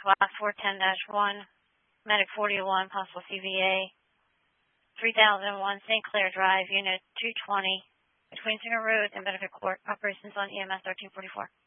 SWAT 410-1, Medic 4001, possible CVA, 3001 St. Clair Drive, Unit 220, between Singer Road and Benefit Court, operations on EMS 1344.